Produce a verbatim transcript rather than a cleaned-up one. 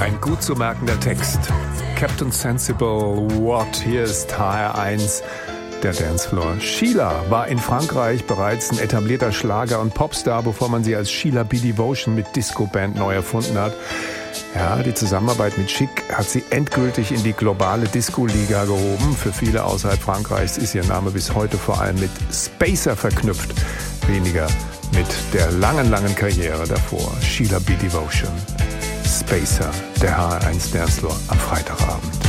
Ein gut zu merkender Text. Captain Sensible, What? Hier ist H R eins, der Dancefloor. Sheila war in Frankreich bereits ein etablierter Schlager- und Popstar, bevor man sie als Sheila B. Devotion mit Disco-Band neu erfunden hat. Ja, die Zusammenarbeit mit Chic hat sie endgültig in die globale Disco-Liga gehoben. Für viele außerhalb Frankreichs ist ihr Name bis heute vor allem mit Spacer verknüpft, weniger mit der langen, langen Karriere davor. Sheila B. Devotion, Spacer, der H R eins Dancefloor am Freitagabend.